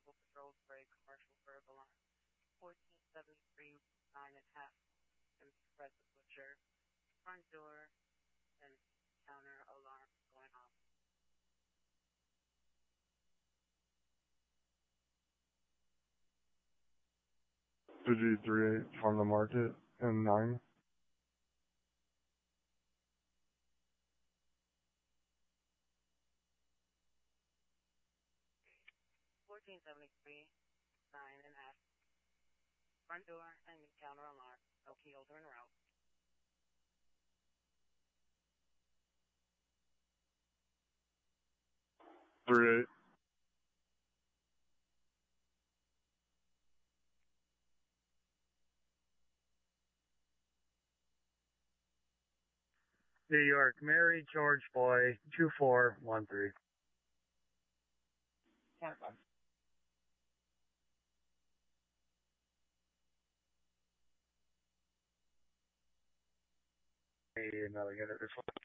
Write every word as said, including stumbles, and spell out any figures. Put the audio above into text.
Global Patrol for a commercial bird alarm. fourteen seventy-three, nine and a half. And Fred the Butcher. Front door and counter alarm going off. Fiji three eight from the market and nine. fourteen seventy-three, nine and a half. Front door and counter alarm. No key holder en route. three eight. New York, Mary George Boy, two four one three. Maybe another unit this one.